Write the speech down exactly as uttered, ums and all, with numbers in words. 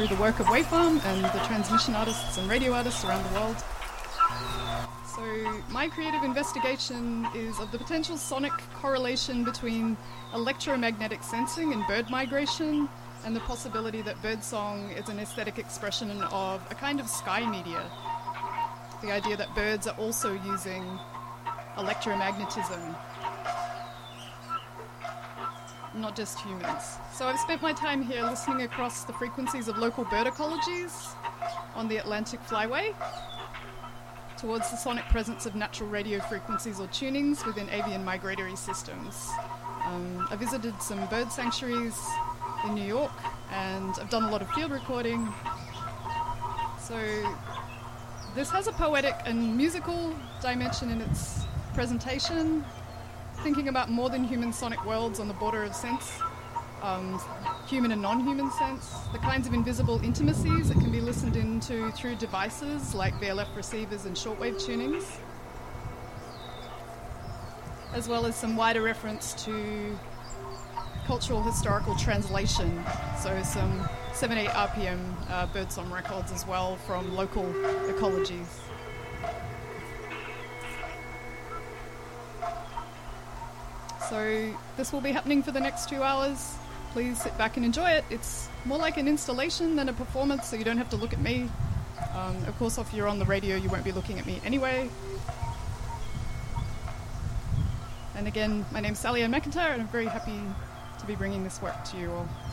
through the work of Wavefarm and the transmission artists and radio artists around the world. So my creative investigation is of the potential sonic correlation between electromagnetic sensing and bird migration, and the possibility that birdsong is an aesthetic expression of a kind of sky media. The idea that birds are also using electromagnetism, not just humans. So I've spent my time here listening across the frequencies of local bird ecologies on the Atlantic Flyway towards the sonic presence of natural radio frequencies or tunings within avian migratory systems. Um, I visited some bird sanctuaries in New York, and I've done a lot of field recording. So this has a poetic and musical dimension in its presentation, thinking about more than human sonic worlds on the border of sense, um, human and non-human sense, the kinds of invisible intimacies that can be listened into through devices like V L F receivers and shortwave tunings, as well as some wider reference to cultural historical translation, so some seven eight R P M uh, birdsong records as well from local ecologies. So this will be happening for the next two hours. Please sit back and enjoy it. It's more like an installation than a performance, so you don't have to look at me. Um, of course, if you're on the radio, you won't be looking at me anyway. And again, my name's Sally Ann McIntyre, and I'm very happy to be bringing this work to you all.